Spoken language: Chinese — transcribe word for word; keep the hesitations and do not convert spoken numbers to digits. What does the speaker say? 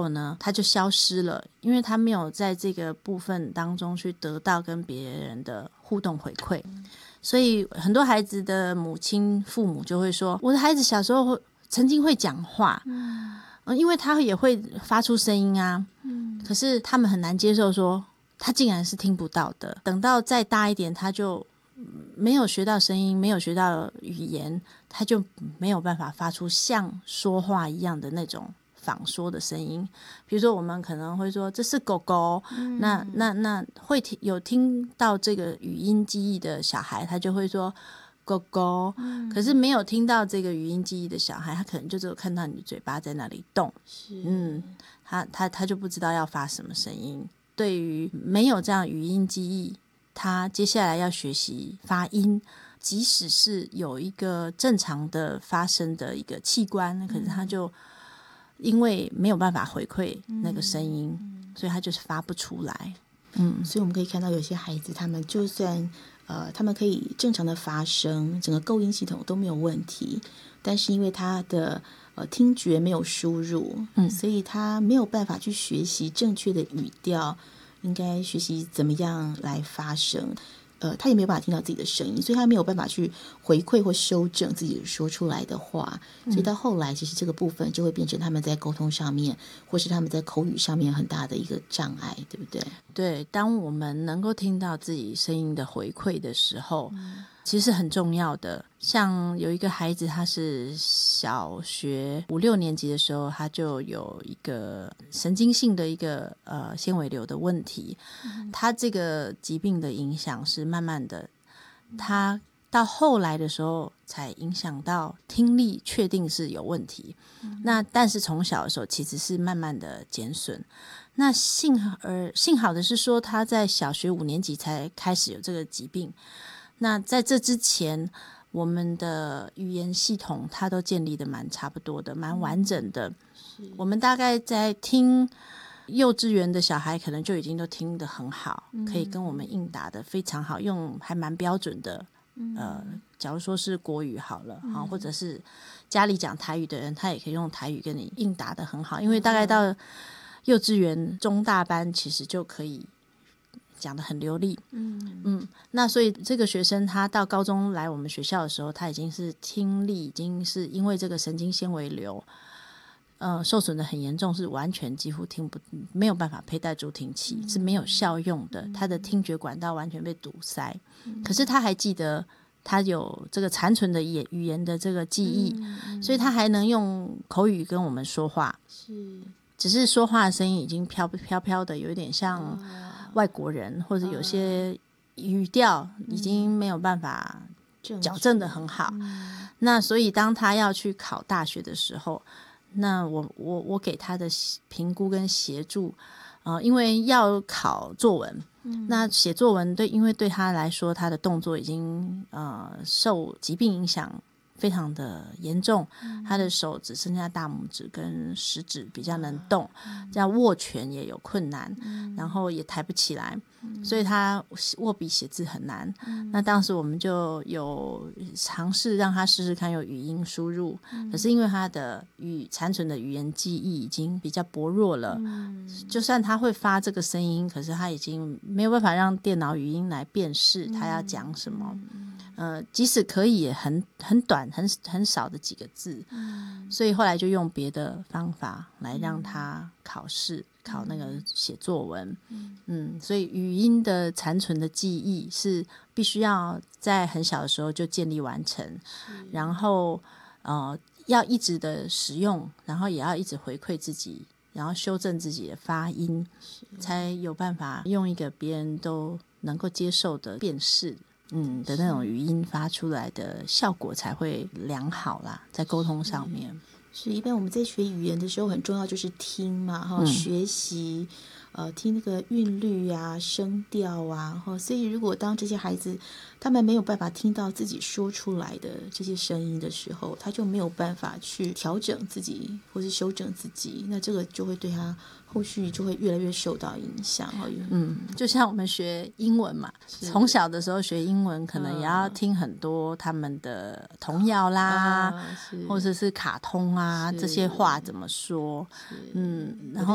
果呢他就消失了，因为他没有在这个部分当中去得到跟别人的互动回馈，所以很多孩子的母亲父母就会说，我的孩子小时候曾经会讲话，嗯，因为他也会发出声音啊，嗯，可是他们很难接受说他竟然是听不到的，等到再大一点他就没有学到声音，没有学到语言，他就没有办法发出像说话一样的那种仿说的声音。比如说我们可能会说这是狗狗，嗯、那那那会听有听到这个语音记忆的小孩，他就会说狗狗、嗯、可是没有听到这个语音记忆的小孩，他可能就只有看到你的嘴巴在那里动，嗯，他他他就不知道要发什么声音。对于没有这样语音记忆，他接下来要学习发音，即使是有一个正常的发声的一个器官，可是他就因为没有办法回馈那个声音、嗯、所以他就是发不出来。 嗯，所以我们可以看到有些孩子他们就算呃，他们可以正常的发声，整个构音系统都没有问题，但是因为他的呃听觉没有输入、嗯、所以他没有办法去学习正确的语调，应该学习怎么样来发声，呃，他也没有办法听到自己的声音，所以他没有办法去回馈或修正自己说出来的话，所以到后来其实这个部分就会变成他们在沟通上面或是他们在口语上面很大的一个障碍，对不对？ 对，当我们能够听到自己声音的回馈的时候、嗯、其实很重要的。像有一个孩子他是小学五六年级的时候，他就有一个神经性的一个呃纤维瘤的问题、嗯、他这个疾病的影响是慢慢的，他到后来的时候才影响到听力，确定是有问题、嗯、那但是从小的时候其实是慢慢的减损。那幸好而幸好的是说他在小学五年级才开始有这个疾病，那在这之前我们的语言系统它都建立的蛮差不多的，蛮完整的、嗯、我们大概在听幼稚园的小孩可能就已经都听得很好、嗯、可以跟我们应答的非常好，用还蛮标准的、嗯、呃，假如说是国语好了、嗯、或者是家里讲台语的人，他也可以用台语跟你应答的很好，因为大概到幼稚园中大班其实就可以讲得很流利。嗯嗯，那所以这个学生他到高中来我们学校的时候，他已经是听力已经是因为这个神经纤维瘤呃，受损的很严重，是完全几乎听不没有办法佩戴助听器、嗯、是没有效用的，他的听觉管道完全被堵塞、嗯、可是他还记得他有这个残存的语言的这个记忆、嗯、所以他还能用口语跟我们说话，是只是说话的声音已经飘飘飘的，有点像外国人、哦、或者有些语调已经没有办法矫正的很好、嗯、那所以当他要去考大学的时候，那我我我给他的评估跟协助、呃、因为要考作文、嗯、那写作文对，因为对他来说他的动作已经呃受疾病影响非常的严重、嗯、他的手只剩下大拇指跟食指比较能动、嗯、这样握拳也有困难、嗯、然后也抬不起来、嗯、所以他握笔写字很难、嗯、那当时我们就有尝试让他试试看有语音输入、嗯、可是因为他的语残存的语言记忆已经比较薄弱了、嗯、就算他会发这个声音，可是他已经没有办法让电脑语音来辨识他要讲什么、嗯呃，即使可以也很很短很很少的几个字、嗯、所以后来就用别的方法来让他考试、嗯、考那个写作文、嗯嗯、所以语音的残存的记忆是必须要在很小的时候就建立完成，然后呃要一直的使用，然后也要一直回馈自己，然后修正自己的发音，才有办法用一个别人都能够接受的辨识嗯的那种语音发出来的效果才会良好啦，在沟通上面。 是一般我们在学语言的时候很重要就是听嘛、嗯、学习呃听那个韵律啊声调啊，所以如果当这些孩子他们没有办法听到自己说出来的这些声音的时候，他就没有办法去调整自己或是修正自己，那这个就会对他后续就会越来越受到影响。 嗯，就像我们学英文嘛，从小的时候学英文可能也要听很多他们的童谣啦、啊、或者是卡通啊，这些话怎么说，嗯，然后